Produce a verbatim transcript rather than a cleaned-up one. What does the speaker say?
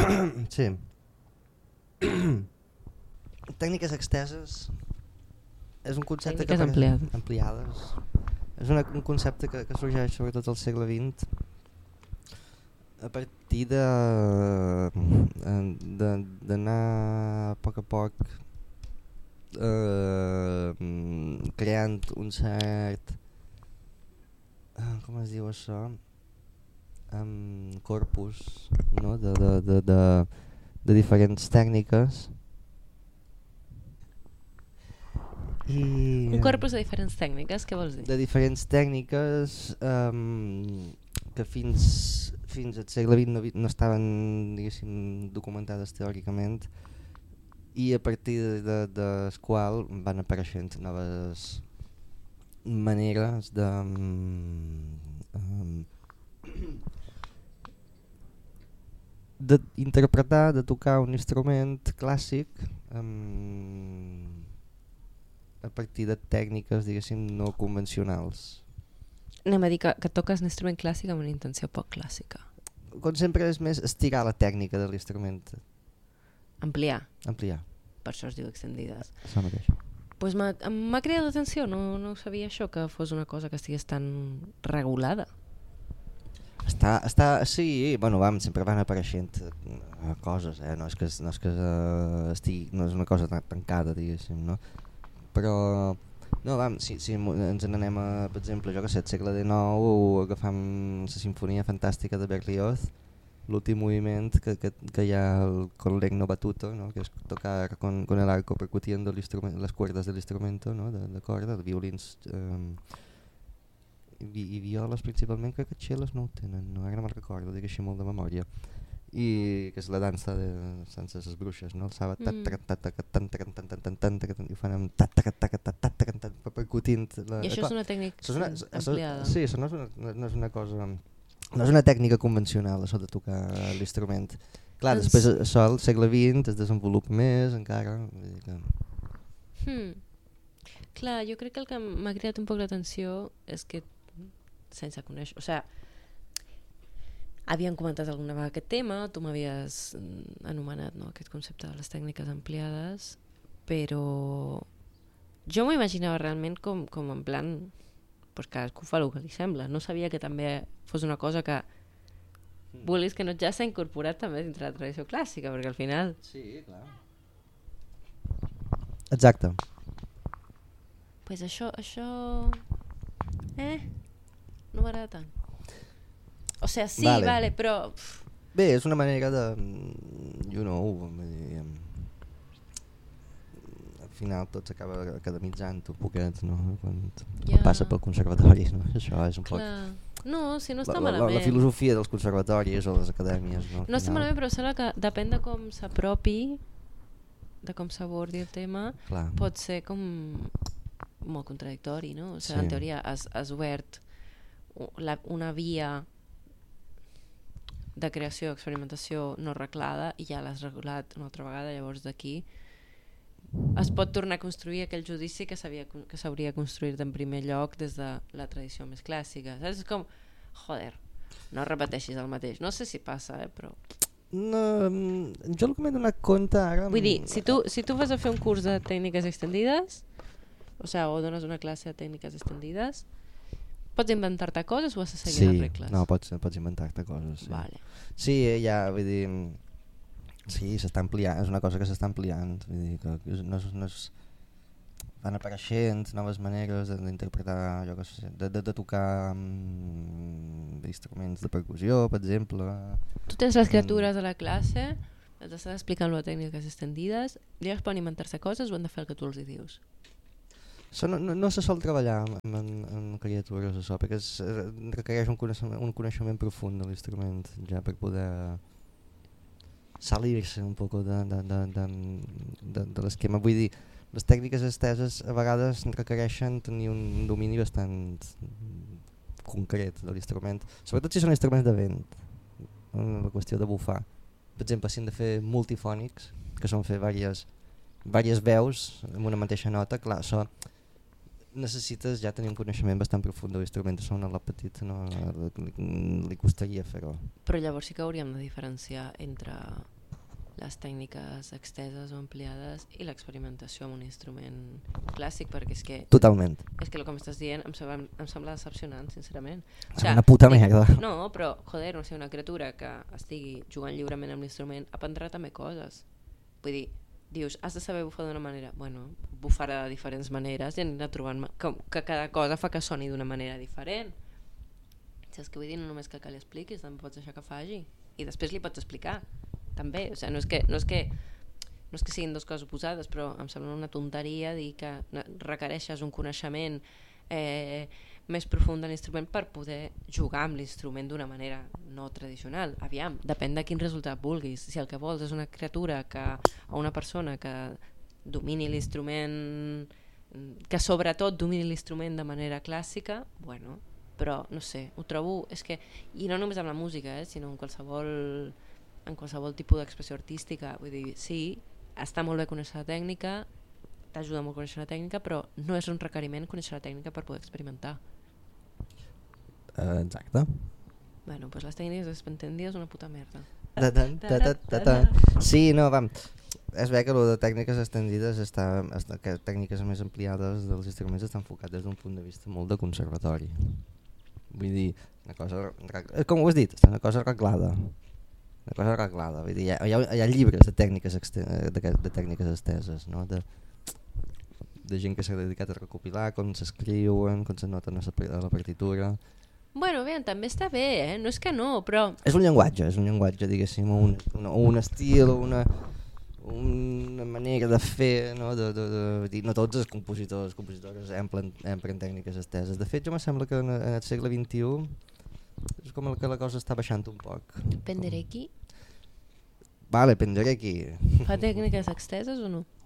Sí. Tècniques exteses és un concepte Tècniques que ampliades. ampliades. És una, un concepte que, que sorgeix sobretot al segle vint a partir de d'anar a poc a poc eh, creant un cert eh, com es diu això um, corpus, no? de, de, de, de, de diferents tècniques i Un corpus de diferents tècniques, què vols dir? de diferents tècniques um, que fins, fins al segle vint no, no estaven, diguéssim, documentades teòricament, i a partir de, de, de qual van apareixent noves maneres de um, d'interpretar, de tocar un instrument clàssic um, a partir de tècniques, diguéssim, no convencionals. Anem a dir que, que toques un instrument clàssic amb una intenció poc clàssica. Com sempre és més estirar la tècnica de l'instrument. Ampliar. Ampliar. Per això es diu extendides. Això mateix. Pues m'ha cridat l'atenció, no, no sabia això, que fos una cosa que estigués tan regulada. Està, està, sí, bueno, vam, sempre van apareixent uh, coses, eh? no és que, no és, que uh, estigui, no és una cosa tan tancada, diguéssim, no? Però, no, vam, si, si ens n'anem a, per exemple, jo que sé, al segle dinou, agafam la sinfonia fantàstica de Berlioz, l'últim moviment que, que, que hi ha el, con l'egno batuto, no? Que és tocar con, con el arco percutiendo les cuerdas del instrumento, no? de, de corda, de violins um, i, i violes principalment, crec que cellos no ho tenen, no, ara no me'n recordo, dic així molt de memòria, i que és la dansa de sense les bruixes, no? El sàbat i ho fan amb percutint. I això és una tècnica ampliada. Sí, això no és una, no és una cosa, no és una tècnica convencional, això de tocar l'instrument. Clar, després això al segle vint es desenvolupa més encara. Hmm. Clar, jo crec que el que m'ha cridat un poc l'atenció és que sense conèixer, o sigui, havíem comentat alguna vegada aquest tema, tu m'havies anomenat, no, aquest concepte de les tècniques ampliades, però jo m'ho imaginava realment com, com en plan, pues cadascú fa el que li sembla, no sabia que també fos una cosa que vulguis que no ja s'ha incorporat també dintre la tradició clàssica, perquè al final... Sí, clar. Exacte. Pues això, això... Eh... no m'agrada tant. O sigui, sí, vale, vale però... Bé, és una manera de... You know... Dir, al final tot s'acaba academitzant un poquet, no? Quan ja. Passa pel conservatori, no? Això és un Clar. Poc... No, si no està la, malament. La, la filosofia dels conservatoris o les acadèmies, no? No està malament, però sembla que depèn de com s'apropi, de com s'abordi el tema, clar. Pot ser com molt contradictori, no? O sigui, sí. En teoria has, has obert la, una via de creació, experimentació no reglada i ja l'has regulat una altra vegada, llavors d'aquí es pot tornar a construir aquell judici que s'hauria construït en primer lloc des de la tradició més clàssica, saps? És com, joder, no repeteixis el mateix, no sé si passa, eh, però... No, jo el que m'he donat compte ara... Vull dir, si tu, si tu vas a fer un curs de tècniques extendides, o sigui, o dones una classe de tècniques extendides, pots inventar-te coses o has de seguir sí, les regles? No, pots, pots inventar-te coses. Sí, vale. Sí, ja, vull dir... Sí, s'està ampliant, és una cosa que s'està ampliant, vull dir que no és, no és, van apareixent noves maneres d'interpretar, jo què sé, de, de, de tocar um, instruments de percussió, per exemple. Tu tens les criatures a la classe, els estàs explicant les tècniques extendides, i ells poden inventar-se coses o han de fer el que tu els hi dius? So, no, no, no se sol treballar amb, amb, amb criatures, això, perquè es, requereix un coneixement, un coneixement profund de l'instrument, ja per poder salir-se un poc de, de, de, de, de, de l'esquema. Vull dir, les tècniques esteses a vegades requereixen tenir un domini bastant concret de l'instrument, sobretot si són instruments de vent, la qüestió de bufar. Per exemple, si hem de fer multifònics, que són fer diverses, diverses veus amb una mateixa nota, clar, això necessites ja tenir un coneixement bastant profund de l'instrument de son a la petita, no? li, li costaria fer-ho. Però llavors sí que hauríem de diferenciar entre les tècniques exteses o ampliades i l'experimentació amb un instrument clàssic, perquè és que Totalment. és que el que m'estàs dient em sembla, em sembla decepcionant, sincerament. O sigui, una puta dic, merda. No, però, joder, no sé, una criatura que estigui jugant lliurement amb l'instrument aprendrà també coses. Vull dir, dius, has de saber bufar d'una manera. Bueno, bufarà de diferents maneres i anirà trobant que, que cada cosa fa que soni d'una manera diferent. Saps què vull dir? No només que, que li expliquis, també pots deixar que faci. I després li pots explicar, també. O sigui, no és que... No és que no és que siguin dues coses oposades, però em sembla una tonteria dir que requereixes un coneixement eh, més profund de l'instrument per poder jugar amb l'instrument d'una manera no tradicional. Aviam, depèn de quin resultat vulguis. Si el que vols és una criatura que, o una persona que domini l'instrument, que sobretot domini l'instrument de manera clàssica, bueno, però no sé, ho trobo, és que, i no només amb la música, eh, sinó en qualsevol, en qualsevol tipus d'expressió artística, vull dir, sí, està molt bé conèixer la tècnica, t'ajuda molt a conèixer la tècnica, però no és un requeriment conèixer la tècnica per poder experimentar. Uh, exacte. Bueno, doncs les tècniques expantendides és una puta merda. Ta -ta, ta -ta, ta -ta. Sí, no, vam. És bé que lo de tècniques extendides està, està, que tècniques més ampliades dels instruments està enfocat des d'un punt de vista molt de conservatori. Vull dir, una cosa, com ho has dit, una cosa arreglada. Una cosa arreglada, vull dir, hi ha, hi ha, hi ha llibres de tècniques, de, de tècniques esteses, no? de, de gent que s'ha dedicat a recopilar com s'escriuen, com se noten a la, a la partitura. Bueno, bé, també està bé, eh? No és que no, però... És un llenguatge, és un llenguatge, diguéssim, un, un, un estil, una, una manera de fer, no? De, de, de, de, no tots els compositors, compositores emplen, empren tècniques esteses. De fet, jo me sembla que en, en el segle vint-i-u és com que la cosa està baixant un poc. Penderecki? Vale, Penderecki. Fa tècniques exteses o no?